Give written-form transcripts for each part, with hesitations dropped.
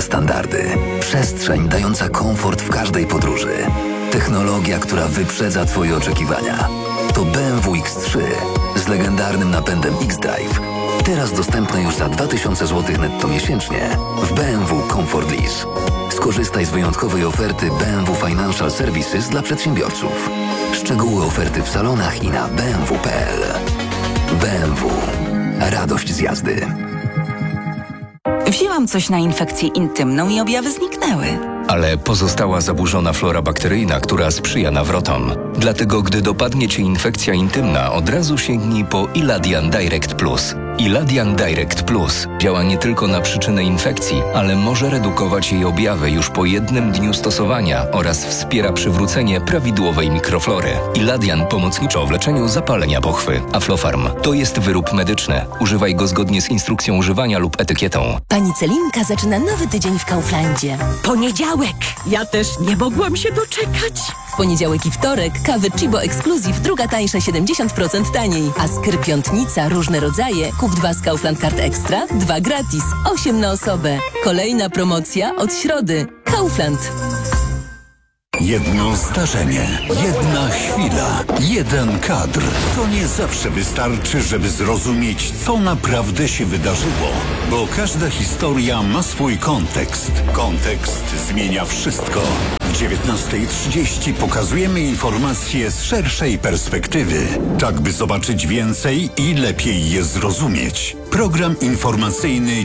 standardy. Przestrzeń dająca komfort w każdej podróży. Technologia, która wyprzedza Twoje oczekiwania. To BMW X3 z legendarnym napędem X-Drive. Teraz dostępne już za 2000 zł netto miesięcznie w BMW Comfort Lease. Skorzystaj z wyjątkowej oferty BMW Financial Services dla przedsiębiorców. Szczegóły oferty w salonach i na bmw.pl. BMW. Radość z jazdy. Wzięłam coś na infekcję intymną i objawy zniknęły. Ale pozostała zaburzona flora bakteryjna, która sprzyja nawrotom. Dlatego, gdy dopadnie Cię infekcja intymna, od razu sięgnij po Iladian Direct Plus. Iladian Direct Plus działa nie tylko na przyczynę infekcji, ale może redukować jej objawy już po 1 dniu stosowania oraz wspiera przywrócenie prawidłowej mikroflory. Iladian pomocniczo w leczeniu zapalenia pochwy. Aflofarm to jest wyrób medyczny. Używaj go zgodnie z instrukcją używania lub etykietą. Pani Celinka zaczyna nowy tydzień w Kauflandzie. Poniedziałek! Ja też nie mogłam się doczekać. W poniedziałek i wtorek kawy Chibo Exclusive, druga tańsza 70% taniej. A skrypiątnica, różne rodzaje, kup 2 z Kaufland Card Extra, 2 gratis, 8 na osobę. Kolejna promocja od środy. Kaufland. Jedno zdarzenie, jedna chwila, jeden kadr. To nie zawsze wystarczy, żeby zrozumieć, co naprawdę się wydarzyło. Bo każda historia ma swój kontekst. Kontekst zmienia wszystko. W 19:30 pokazujemy informacje z szerszej perspektywy. Tak, by zobaczyć więcej i lepiej je zrozumieć. Program informacyjny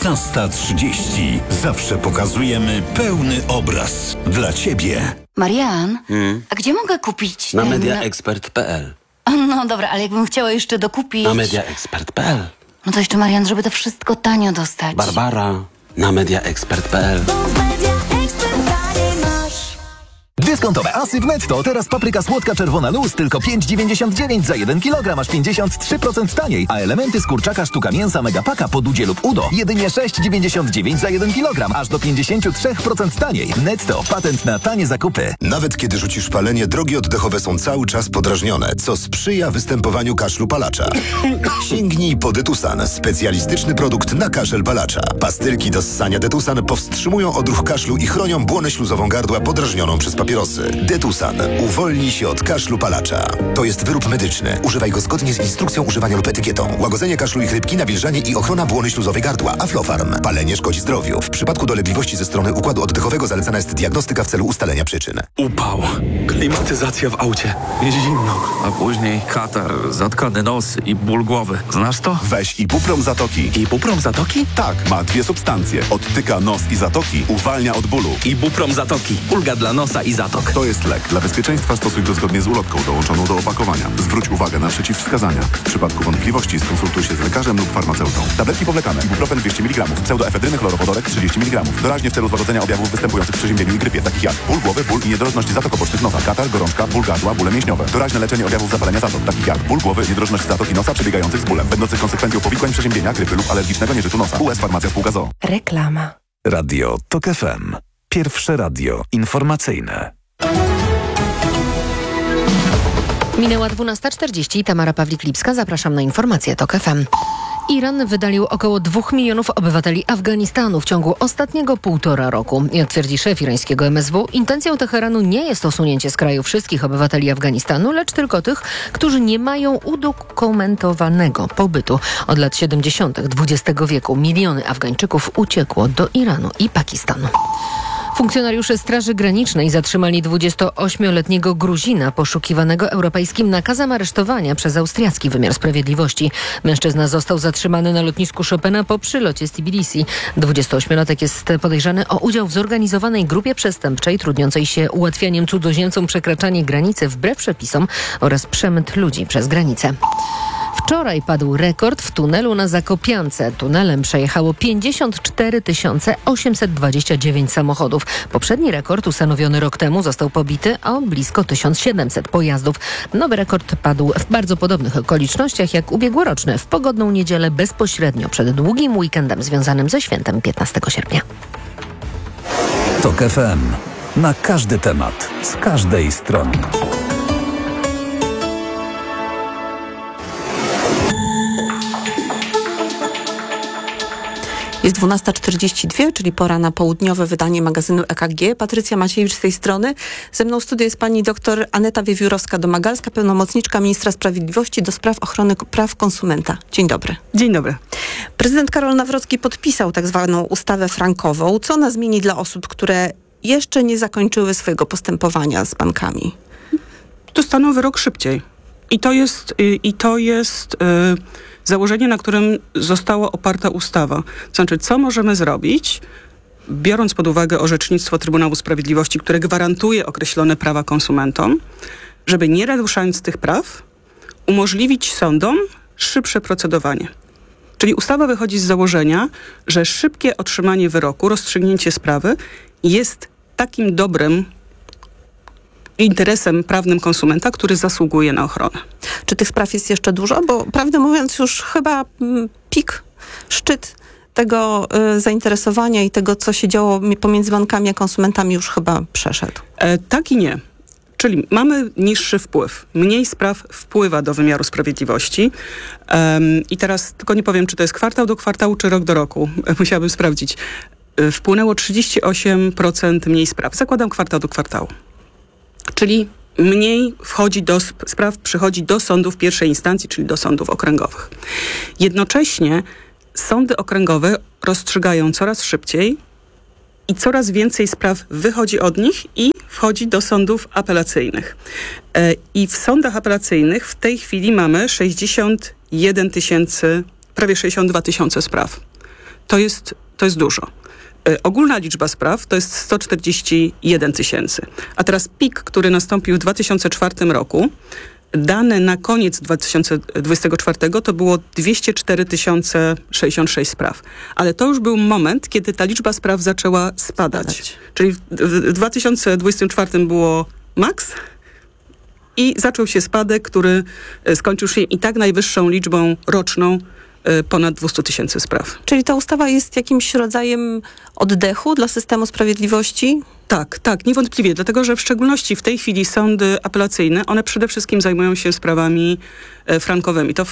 19:30. Zawsze pokazujemy pełny obraz. Dla Ciebie. Marian, a gdzie mogę kupić? Na mediaexpert.pl. No dobra, ale jakbym chciała jeszcze dokupić... Na mediaexpert.pl. No to jeszcze, Marian, żeby to wszystko tanio dostać. Barbara, na mediaexpert.pl. Dyskontowe asy w Netto. Teraz papryka słodka czerwona luz tylko 5,99 za 1 kg, aż 53% taniej. A elementy z kurczaka sztuka mięsa Megapaka pod udzie lub udo jedynie 6,99 za 1 kg, aż do 53% taniej. Netto. Patent na tanie zakupy. Nawet kiedy rzucisz palenie, drogi oddechowe są cały czas podrażnione, co sprzyja występowaniu kaszlu palacza. Sięgnij po Detusan. Specjalistyczny produkt na kaszel palacza. Pastylki do ssania Detusan powstrzymują odruch kaszlu i chronią błonę śluzową gardła podrażnioną przez papierosy. Detusan. Uwolnij się od kaszlu palacza. To jest wyrób medyczny. Używaj go zgodnie z instrukcją używania lub etykietą. Łagodzenie kaszlu i chrypki, nawilżanie i ochrona błony śluzowej gardła. Aflofarm. Palenie szkodzi zdrowiu. W przypadku dolegliwości ze strony układu oddechowego zalecana jest diagnostyka w celu ustalenia przyczyn. Upał. Klimatyzacja w aucie. Zimno. A później katar, zatkany nos i ból głowy. Znasz to? Weź Ibuprom Zatoki. Ibuprom Zatoki? Tak, ma 2 substancje. Odtyka nos i zatoki, uwalnia od bólu. Ibuprom Zatoki. Ulga dla nosa i zatok. To jest lek. Dla bezpieczeństwa stosuj go zgodnie z ulotką dołączoną do opakowania. Zwróć uwagę na przeciwwskazania. W przypadku wątpliwości skonsultuj się z lekarzem lub farmaceutą. Tabletki powlekane. Ibuprofen 200 mg. Pseudoefedryny chlorowodorek 30 mg. Doraźnie w celu złagodzenia objawów występujących w przeziębieniu i grypie, takich jak ból głowy, ból i niedrożność zatok obocznych nosa, katar, gorączka, ból gardła, bóle mięśniowe. Doraźne leczenie objawów zapalenia zatok, takich jak ból głowy, niedrożność zatok i nosa przebiegających z bólem, będących konsekwencją powikłań przeziębienia, grypy lub alergicznego nieżytu nosa. US Farmacja Spółka ZOO. Reklama. Radio TOK FM. Pierwsze radio informacyjne. Minęła 12:40. Tamara Pawlik-Lipska. Zapraszam na informacje TOK FM. Iran wydalił około 2 milionów obywateli Afganistanu w ciągu ostatniego 1,5 roku. Jak twierdzi szef irańskiego MSW, intencją Teheranu nie jest usunięcie z kraju wszystkich obywateli Afganistanu, lecz tylko tych, którzy nie mają udokumentowanego pobytu. Od lat 70. XX wieku miliony Afgańczyków uciekło do Iranu i Pakistanu. Funkcjonariusze Straży Granicznej zatrzymali 28-letniego Gruzina poszukiwanego europejskim nakazem aresztowania przez austriacki wymiar sprawiedliwości. Mężczyzna został zatrzymany na lotnisku Chopina po przylocie z Tbilisi. 28-latek jest podejrzany o udział w zorganizowanej grupie przestępczej trudniącej się ułatwianiem cudzoziemcom przekraczanie granicy wbrew przepisom oraz przemyt ludzi przez granicę. Wczoraj padł rekord w tunelu na Zakopiance. Tunelem przejechało 54 829 samochodów. Poprzedni rekord ustanowiony rok temu został pobity o blisko 1700 pojazdów. Nowy rekord padł w bardzo podobnych okolicznościach jak ubiegłoroczny, w pogodną niedzielę bezpośrednio przed długim weekendem związanym ze świętem 15 sierpnia. TOK FM. Na każdy temat, z każdej strony. Jest 12:42, czyli pora na południowe wydanie magazynu EKG. Patrycja Maciejewicz z tej strony. Ze mną w studiu jest pani dr Aneta Wiewiórowska-Domagalska, pełnomocniczka ministra sprawiedliwości do spraw ochrony praw konsumenta. Dzień dobry. Dzień dobry. Prezydent Karol Nawrocki podpisał tak zwaną ustawę frankową. Co ona zmieni dla osób, które jeszcze nie zakończyły swojego postępowania z bankami? Dostaną wyrok szybciej. I to jest założenie, na którym została oparta ustawa. Znaczy, co możemy zrobić, biorąc pod uwagę orzecznictwo Trybunału Sprawiedliwości, które gwarantuje określone prawa konsumentom, żeby nie naruszając tych praw, umożliwić sądom szybsze procedowanie. Czyli ustawa wychodzi z założenia, że szybkie otrzymanie wyroku, rozstrzygnięcie sprawy jest takim dobrem, interesem prawnym konsumenta, który zasługuje na ochronę. Czy tych spraw jest jeszcze dużo? Bo prawdę mówiąc już chyba szczyt tego zainteresowania i tego, co się działo pomiędzy bankami a konsumentami już chyba przeszedł. Tak i nie. Czyli mamy niższy wpływ. Mniej spraw wpływa do wymiaru sprawiedliwości. I teraz tylko nie powiem, czy to jest kwartał do kwartału, czy rok do roku. Musiałabym sprawdzić. Wpłynęło 38% mniej spraw. Zakładam kwartał do kwartału. Czyli mniej spraw przychodzi do sądów pierwszej instancji, czyli do sądów okręgowych. Jednocześnie sądy okręgowe rozstrzygają coraz szybciej i coraz więcej spraw wychodzi od nich i wchodzi do sądów apelacyjnych. I w sądach apelacyjnych w tej chwili mamy 61 tysięcy, prawie 62 tysiące spraw. To jest dużo. Ogólna liczba spraw to jest 141 tysięcy. A teraz pik, który nastąpił w 2004 roku, dane na koniec 2024 to było 204 066 spraw. Ale to już był moment, kiedy ta liczba spraw zaczęła spadać. Czyli w 2024 było maks i zaczął się spadek, który skończył się i tak najwyższą liczbą roczną ponad 200 tysięcy spraw. Czyli ta ustawa jest jakimś rodzajem oddechu dla systemu sprawiedliwości? Tak, niewątpliwie, dlatego że w szczególności w tej chwili sądy apelacyjne, one przede wszystkim zajmują się sprawami frankowymi. To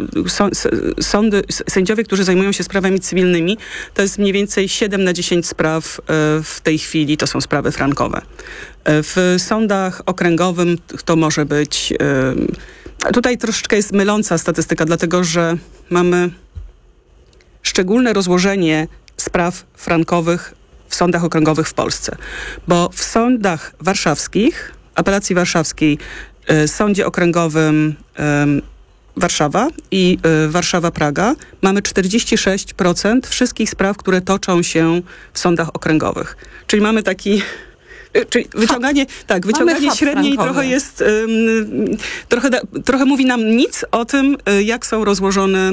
sędziowie, którzy zajmują się sprawami cywilnymi, to jest mniej więcej 7 na 10 spraw w tej chwili to są sprawy frankowe. W sądach okręgowym to może być... Tutaj troszeczkę jest myląca statystyka, dlatego że mamy szczególne rozłożenie spraw frankowych w sądach okręgowych w Polsce. Bo w sądach warszawskich, apelacji warszawskiej, sądzie okręgowym Warszawa i Warszawa-Praga mamy 46% wszystkich spraw, które toczą się w sądach okręgowych. Czyli mamy taki... Czyli wyciąganie średniej trochę jest, trochę mówi nam nic o tym, jak są rozłożone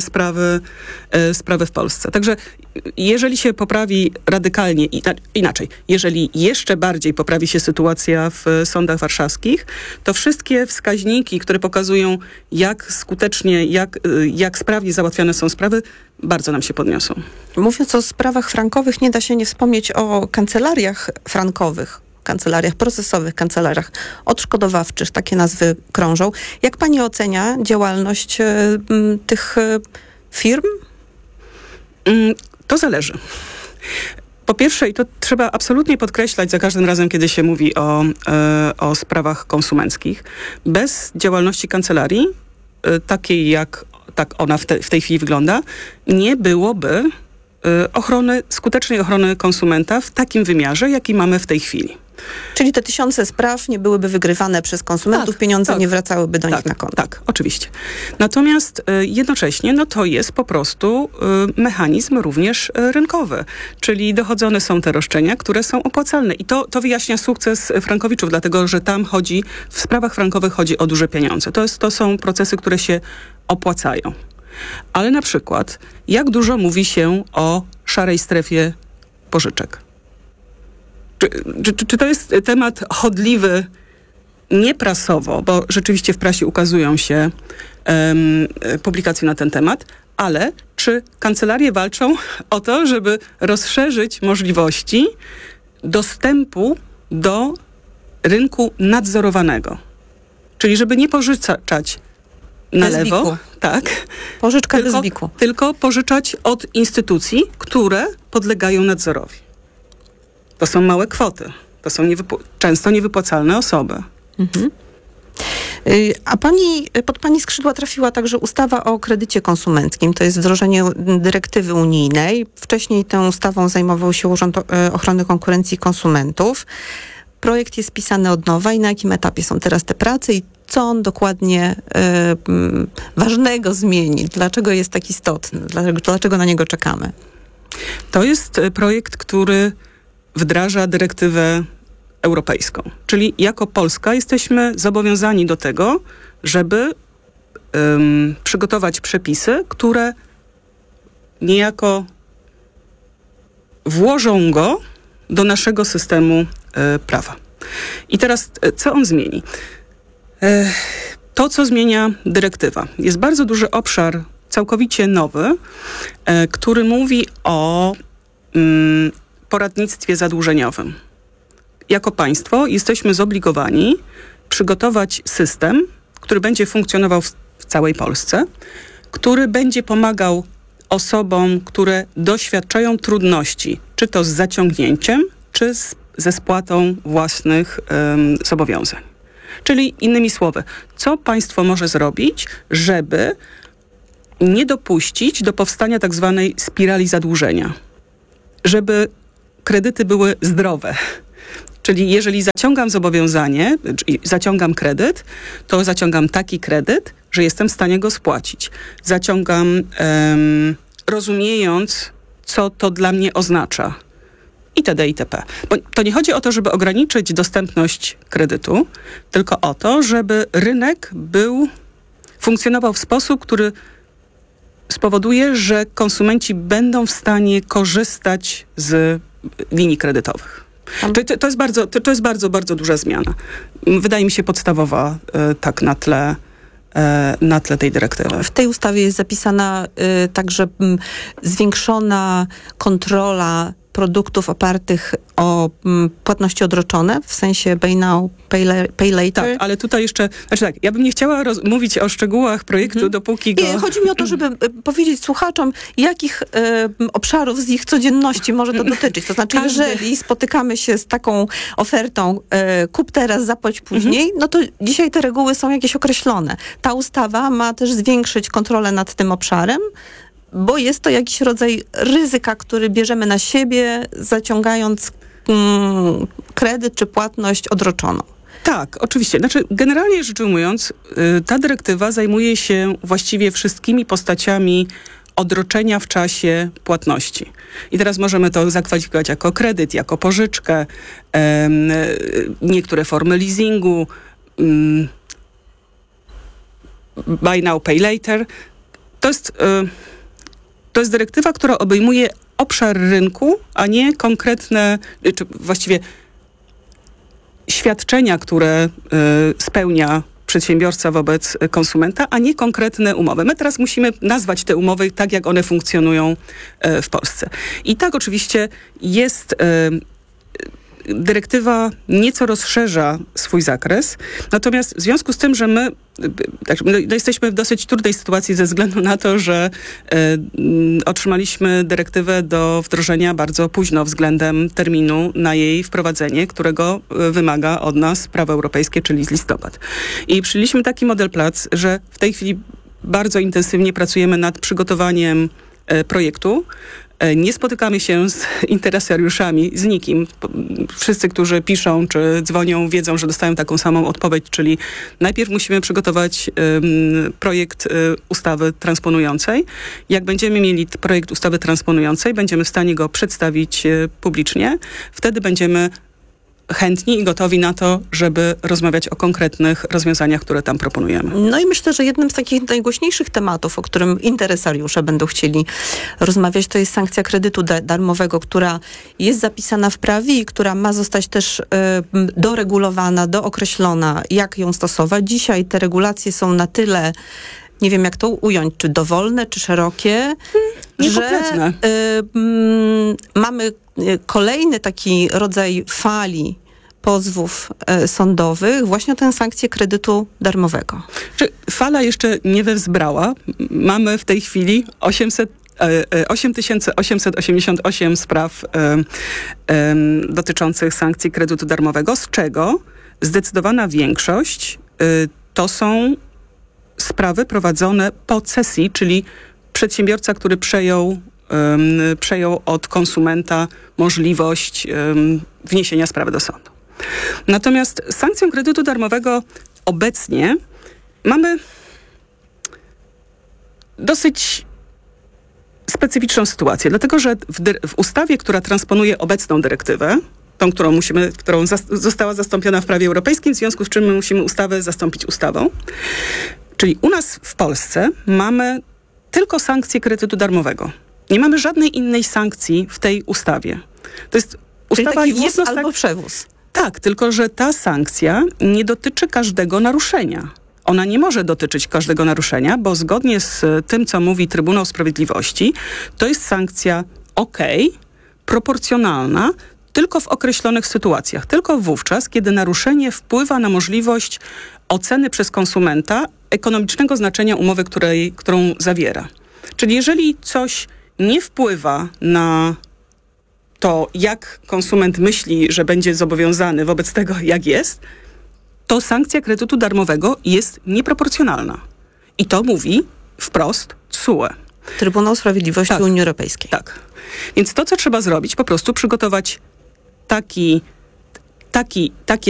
sprawy w Polsce. Także jeżeli się poprawi radykalnie, jeżeli jeszcze bardziej poprawi się sytuacja w sądach warszawskich, to wszystkie wskaźniki, które pokazują, jak skutecznie, jak sprawnie załatwiane są sprawy, bardzo nam się podniosą. Mówiąc o sprawach frankowych, nie da się nie wspomnieć o kancelariach frankowych, kancelariach procesowych, kancelariach odszkodowawczych, takie nazwy krążą. Jak pani ocenia działalność tych firm? To zależy. Po pierwsze, i to trzeba absolutnie podkreślać za każdym razem, kiedy się mówi o sprawach konsumenckich, bez działalności kancelarii, takiej jak ona w tej chwili wygląda, nie byłoby skutecznej ochrony konsumenta w takim wymiarze, jaki mamy w tej chwili. Czyli te tysiące spraw nie byłyby wygrywane przez konsumentów, pieniądze nie wracałyby do nich na konto. Tak, oczywiście. Natomiast jednocześnie to jest po prostu mechanizm również rynkowy. Czyli dochodzone są te roszczenia, które są opłacalne. I to wyjaśnia sukces frankowiczów, dlatego że tam w sprawach frankowych chodzi o duże pieniądze. To są procesy, które się opłacają. Ale na przykład, jak dużo mówi się o szarej strefie pożyczek? Czy to jest temat chodliwy nie prasowo, bo rzeczywiście w prasie ukazują się publikacje na ten temat, ale czy kancelarie walczą o to, żeby rozszerzyć możliwości dostępu do rynku nadzorowanego? Czyli żeby nie pożyczać na Bez lewo. biku. Tak. Pożyczka bez biku. Tylko pożyczać od instytucji, które podlegają nadzorowi. To są małe kwoty. To są często niewypłacalne osoby. Mhm. A pod pani skrzydła trafiła także ustawa o kredycie konsumenckim. To jest wdrożenie dyrektywy unijnej. Wcześniej tą ustawą zajmował się Urząd Ochrony Konkurencji i Konsumentów. Projekt jest pisany od nowa i na jakim etapie są teraz te prace i co on dokładnie ważnego zmieni? Dlaczego jest tak istotny? Dlaczego na niego czekamy? To jest projekt, który wdraża dyrektywę europejską. Czyli jako Polska jesteśmy zobowiązani do tego, żeby przygotować przepisy, które niejako włożą go do naszego systemu prawa. I teraz co on zmieni? To, co zmienia dyrektywa. Jest bardzo duży obszar, całkowicie nowy, który mówi o poradnictwie zadłużeniowym. Jako państwo jesteśmy zobligowani przygotować system, który będzie funkcjonował w całej Polsce, który będzie pomagał osobom, które doświadczają trudności, czy to z zaciągnięciem, czy ze spłatą własnych zobowiązań. Czyli innymi słowy, co państwo może zrobić, żeby nie dopuścić do powstania tak zwanej spirali zadłużenia, żeby kredyty były zdrowe. Czyli jeżeli zaciągam zobowiązanie, zaciągam kredyt, to zaciągam taki kredyt, że jestem w stanie go spłacić. Zaciągam rozumiejąc, co to dla mnie oznacza. Itd. itp. Bo to nie chodzi o to, żeby ograniczyć dostępność kredytu, tylko o to, żeby rynek funkcjonował w sposób, który spowoduje, że konsumenci będą w stanie korzystać z linii kredytowych. To jest bardzo, bardzo duża zmiana. Wydaje mi się podstawowa tak na tle tej dyrektywy. W tej ustawie jest zapisana także zwiększona kontrola produktów opartych o płatności odroczone, w sensie pay now, pay later. Tak, ale tutaj jeszcze, ja bym nie chciała mówić o szczegółach projektu, dopóki go... Nie, chodzi mi o to, żeby powiedzieć słuchaczom, jakich obszarów z ich codzienności może to dotyczyć. To znaczy, jeżeli spotykamy się z taką ofertą kup teraz, zapłać później, no to dzisiaj te reguły są jakieś określone. Ta ustawa ma też zwiększyć kontrolę nad tym obszarem, bo jest to jakiś rodzaj ryzyka, który bierzemy na siebie, zaciągając kredyt czy płatność odroczoną. Tak, oczywiście. Generalnie rzecz ujmując, ta dyrektywa zajmuje się właściwie wszystkimi postaciami odroczenia w czasie płatności. I teraz możemy to zakwalifikować jako kredyt, jako pożyczkę, niektóre formy leasingu, buy now, pay later. To jest dyrektywa, która obejmuje obszar rynku, a nie konkretne, czy właściwie świadczenia, które spełnia przedsiębiorca wobec konsumenta, a nie konkretne umowy. My teraz musimy nazwać te umowy tak, jak one funkcjonują w Polsce. I tak oczywiście jest... Dyrektywa nieco rozszerza swój zakres, natomiast w związku z tym, że my jesteśmy w dosyć trudnej sytuacji ze względu na to, że otrzymaliśmy dyrektywę do wdrożenia bardzo późno względem terminu na jej wprowadzenie, którego wymaga od nas prawo europejskie, czyli z listopad. I przyjęliśmy taki model prac, że w tej chwili bardzo intensywnie pracujemy nad przygotowaniem projektu. Nie spotykamy się z interesariuszami, z nikim. Wszyscy, którzy piszą czy dzwonią, wiedzą, że dostają taką samą odpowiedź, czyli najpierw musimy przygotować projekt ustawy transponującej. Jak będziemy mieli projekt ustawy transponującej, będziemy w stanie go przedstawić publicznie. Wtedy będziemy chętni i gotowi na to, żeby rozmawiać o konkretnych rozwiązaniach, które tam proponujemy. No i myślę, że jednym z takich najgłośniejszych tematów, o którym interesariusze będą chcieli rozmawiać, to jest sankcja kredytu darmowego, która jest zapisana w prawie i która ma zostać też doregulowana, dookreślona, jak ją stosować. Dzisiaj te regulacje są na tyle, nie wiem jak to ująć, czy dowolne, czy szerokie, że mamy kolejny taki rodzaj fali pozwów sądowych właśnie o tę sankcję kredytu darmowego. Fala jeszcze nie wezbrała. Mamy w tej chwili 8888 spraw dotyczących sankcji kredytu darmowego, z czego zdecydowana większość to są sprawy prowadzone po cesji, czyli przedsiębiorca, który przejął od konsumenta możliwość wniesienia sprawy do sądu. Natomiast z sankcją kredytu darmowego obecnie mamy dosyć specyficzną sytuację, dlatego że w ustawie, która transponuje obecną dyrektywę, tą, którą została zastąpiona w prawie europejskim, w związku z czym my musimy ustawę zastąpić ustawą. Czyli u nas w Polsce mamy tylko sankcję kredytu darmowego. Nie mamy żadnej innej sankcji w tej ustawie. To jest ustawa czyli taki wóz albo przewóz. Tak, tylko że ta sankcja nie dotyczy każdego naruszenia. Ona nie może dotyczyć każdego naruszenia, bo zgodnie z tym, co mówi Trybunał Sprawiedliwości, to jest sankcja proporcjonalna, tylko w określonych sytuacjach. Tylko wówczas, kiedy naruszenie wpływa na możliwość oceny przez konsumenta ekonomicznego znaczenia umowy, którą zawiera. Czyli jeżeli coś nie wpływa na to, jak konsument myśli, że będzie zobowiązany wobec tego, jak jest, to sankcja kredytu darmowego jest nieproporcjonalna. I to mówi wprost TSUE. Trybunał Sprawiedliwości Unii Europejskiej. Tak. Więc to, co trzeba zrobić, po prostu przygotować takie